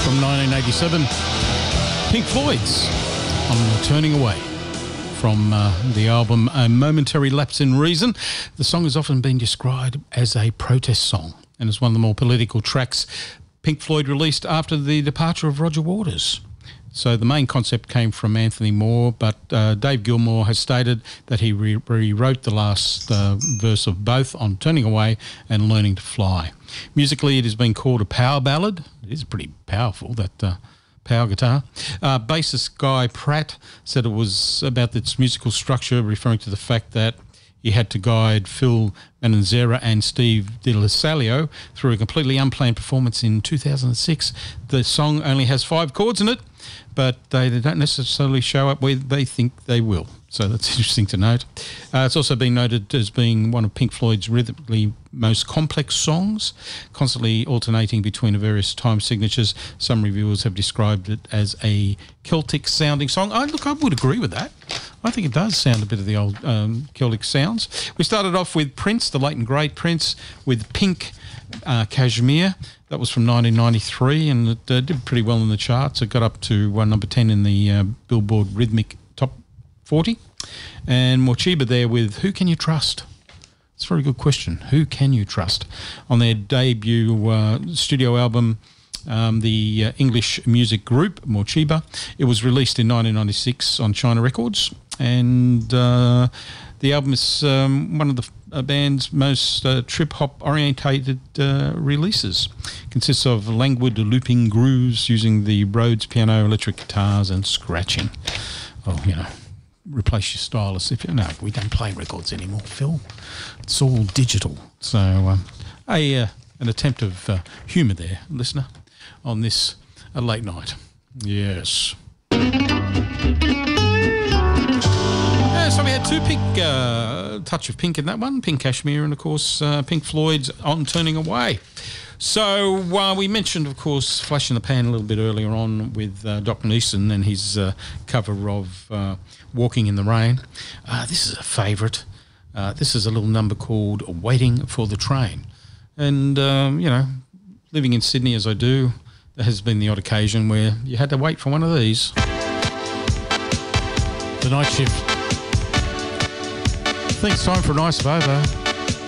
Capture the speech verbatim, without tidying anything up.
from nineteen eighty-seven. Pink Floyd's on Turning Away from uh, the album A Momentary Lapse in Reason. The song has often been described as a protest song and is one of the more political tracks Pink Floyd released after the departure of Roger Waters. So the main concept came from Anthony Moore, but uh, Dave Gilmour has stated that he re- rewrote the last uh, verse of both on Turning Away and Learning to Fly. Musically, it has been called a power ballad. It is pretty powerful, that uh, power guitar. Uh, bassist Guy Pratt said it was about its musical structure, referring to the fact that he had to guide Phil Manzanera and Steve DiLasalio through a completely unplanned performance in two thousand six. The song only has five chords in it, but they, they don't necessarily show up where they think they will. So that's interesting to note. Uh, it's also been noted as being one of Pink Floyd's rhythmically most complex songs, constantly alternating between the various time signatures. Some reviewers have described it as a Celtic-sounding song. I, look, I would agree with that. I think it does sound a bit of the old um, Celtic sounds. We started off with Prince, the late and great Prince, with Pink uh, Kashmir. That was from nineteen ninety-three, and it uh, did pretty well in the charts. It got up to uh, number ten in the uh, Billboard Rhythmic Top forty. And Morcheeba there with Who Can You Trust? It's a very good question. Who can you trust? On their debut uh, studio album, um, the uh, English music group, Morcheeba. It was released in nineteen ninety-six on China Records, and uh, the album is um, one of the uh, band's most uh, trip-hop orientated uh, releases. Consists of languid looping grooves using the Rhodes piano, electric guitars and scratching. Oh, you know, replace your stylus. If you, no, we don't play records anymore, Phil. It's all digital. So um, a uh, an attempt of uh, humour there, listener, on this uh, late night. Yes. Yeah, so we had two pink, uh, touch of pink in that one, Pink Kashmir, and of course uh, Pink Floyd's On Turning Away. So uh, we mentioned, of course, Flash in the Pan a little bit earlier on with uh, Doc Neeson and his uh, cover of uh, Walking in the Rain. Uh, this is a favourite. Uh, this is a little number called Waiting for the Train. And, um, you know, living in Sydney as I do, there has been the odd occasion where you had to wait for one of these. The night shift. I think it's time for a nice Vovo.